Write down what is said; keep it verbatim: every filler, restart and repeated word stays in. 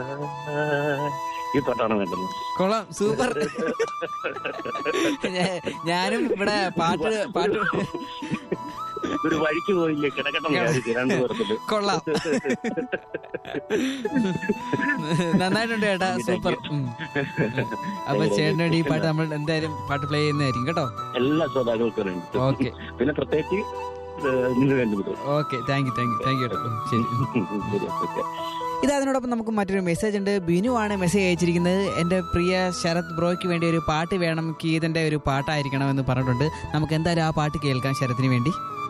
ഈ പാട്ടാണ് വേണ്ടത്. കൊള്ളാം, സൂപ്പർ. ഞാനും ഇവിടെ പാട്ട് പാട്ട് ഒരു വഴിക്ക് പോയില്ലേ കിടക്കട്ടെ രണ്ടു പേർക്കിട്ട്. കൊള്ളാം, നന്നായിട്ടുണ്ട് ചേട്ടാ, സൂപ്പർ. അപ്പൊ ചേട്ടൻ്റെ ഈ പാട്ട് നമ്മൾ എന്തായാലും പാട്ട് പ്ലേ ചെയ്യുന്നതായിരിക്കും കേട്ടോ. എല്ലാ ശ്രോതാക്കൾക്കും വേണ്ടി. ഓക്കെ, പിന്നെ പ്രത്യേകിച്ച് okay, thank you thank you thank you കേട്ടോ. ശരി. ഇത് അതിനോടൊപ്പം നമുക്ക് മറ്റൊരു മെസ്സേജ് ഉണ്ട്. ബിനു ആണ് മെസ്സേജ് അയച്ചിരിക്കുന്നത്. എൻ്റെ പ്രിയ ശരത് ബ്രോയ്ക്ക് വേണ്ടി ഒരു പാട്ട് വേണം, ഗീതൻ്റെ ഒരു പാട്ടായിരിക്കണം എന്ന് പറഞ്ഞിട്ടുണ്ട്. നമുക്ക് എന്തായാലും ആ പാട്ട് കേൾക്കാം ശരത്തിന് വേണ്ടി.